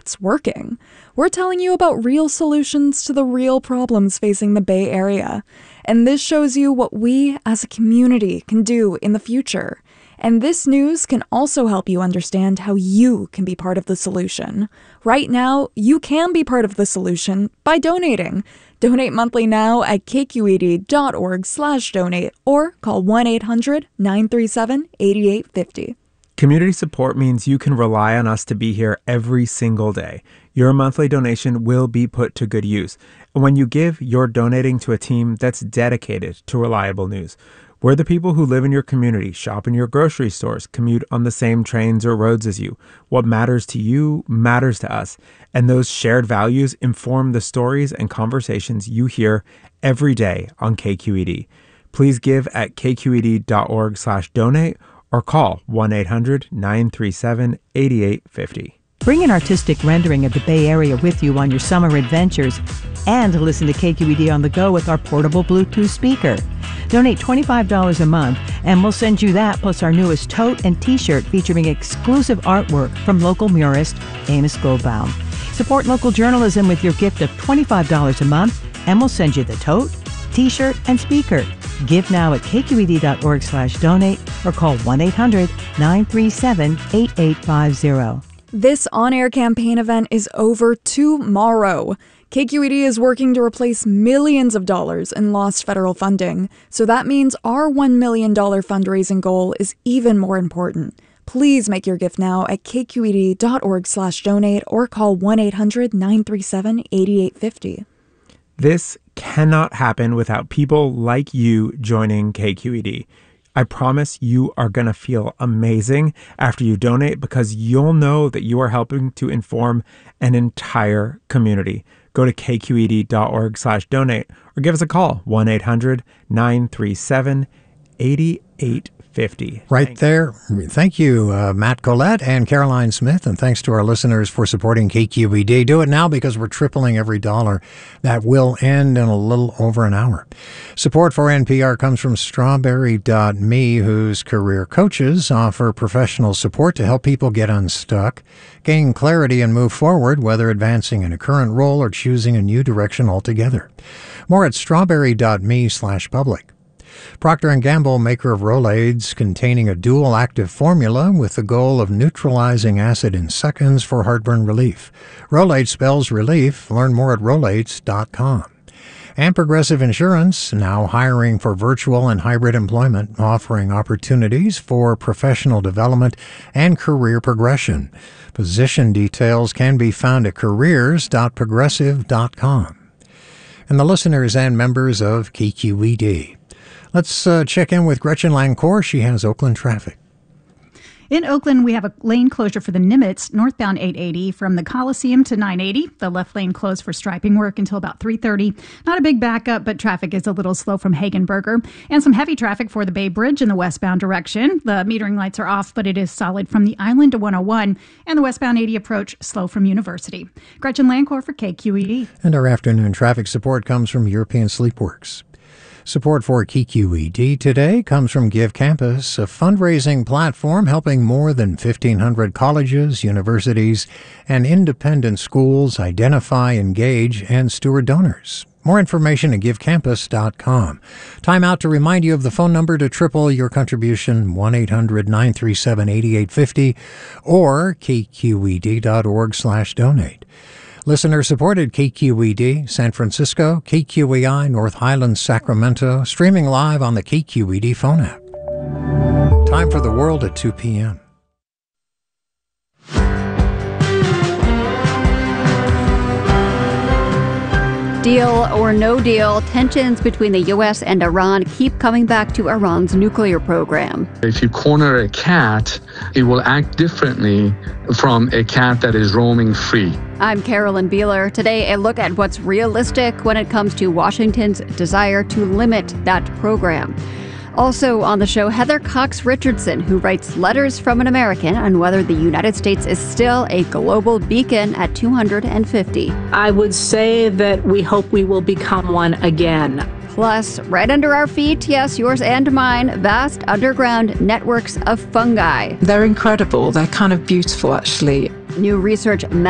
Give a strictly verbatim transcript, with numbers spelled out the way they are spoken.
what's working. We're telling you about real solutions to the real problems facing the Bay Area. And this shows you what we as a community can do in the future. And this news can also help you understand how you can be part of the solution. Right now, you can be part of the solution by donating. Donate monthly now at kqed.org slash donate or call one eight hundred nine three seven eight eight five zero. Community support means you can rely on us to be here every single day. Your monthly donation will be put to good use. And when you give, you're donating to a team that's dedicated to reliable news. We're the people who live in your community, shop in your grocery stores, commute on the same trains or roads as you. What matters to you matters to us. And those shared values inform the stories and conversations you hear every day on K Q E D. Please give at kqed.org slash donate or call one eight hundred nine three seven eight eight five zero. Bring an artistic rendering of the Bay Area with you on your summer adventures and listen to K Q E D on the go with our portable Bluetooth speaker. Donate twenty-five dollars a month and we'll send you that plus our newest tote and t-shirt featuring exclusive artwork from local murist Amos Goldbaum. Support local journalism with your gift of twenty-five dollars a month and we'll send you the tote, t-shirt, and speaker. Give now at kqed.org slash donate or call one eight hundred nine three seven eight eight five zero. This on-air campaign event is over tomorrow. K Q E D is working to replace millions of dollars in lost federal funding, so that means our one million dollars fundraising goal is even more important. Please make your gift now at kqed.org slash donate or call one eight hundred nine three seven eight eight five zero. This cannot happen without people like you joining K Q E D. I promise you are going to feel amazing after you donate because you'll know that you are helping to inform an entire community. Go to kqed.org slash donate or give us a call, one eight hundred nine three seven eight eight five zero. Right Thanks. there. Thank you, uh, Matt Collette and Caroline Smith, and thanks to our listeners for supporting K Q E D. Do it now because we're tripling every dollar. That will end in a little over an hour. Support for N P R comes from strawberry dot me, whose career coaches offer professional support to help people get unstuck, gain clarity, and move forward, whether advancing in a current role or choosing a new direction altogether. More at strawberry dot me slash public. Procter and Gamble, maker of Rolaids, containing a dual active formula with the goal of neutralizing acid in seconds for heartburn relief. Rolaids spells relief. Learn more at rolaids dot com. And Progressive Insurance, now hiring for virtual and hybrid employment, offering opportunities for professional development and career progression. Position details can be found at careers dot progressive dot com. And the listeners and members of K Q E D. Let's uh, check in with Gretchen Lancourt. She has Oakland traffic. In Oakland, we have a lane closure for the Nimitz, northbound eight eighty from the Coliseum to nine eighty. The left lane closed for striping work until about three thirty. Not a big backup, but traffic is a little slow from Hagenberger. And some heavy traffic for the Bay Bridge in the westbound direction. The metering lights are off, but it is solid from the Island to one oh one. And the westbound eighty approach slow from University. Gretchen Lancourt for K Q E D. And our afternoon traffic support comes from European Sleepworks. Support for K Q E D today comes from Give Campus, a fundraising platform helping more than fifteen hundred colleges, universities, and independent schools identify, engage, and steward donors. More information at give campus dot com. Time out to remind you of the phone number to triple your contribution, one eight hundred nine three seven eight eight five zero or kqed.org slash donate. Listener-supported K Q E D, San Francisco, K Q E I, North Highlands, Sacramento, streaming live on the K Q E D phone app. Time for the world at two p.m. Deal or no deal, tensions between the U S and Iran keep coming back to Iran's nuclear program. If you corner a cat, it will act differently from a cat that is roaming free. I'm Carolyn Beeler. Today, a look at what's realistic when it comes to Washington's desire to limit that program. Also on the show, Heather Cox Richardson, who writes Letters from an American on whether the United States is still a global beacon at two hundred fifty. I would say that we hope we will become one again. Plus, right under our feet, yes, yours and mine, vast underground networks of fungi. They're incredible. They're kind of beautiful, actually. New research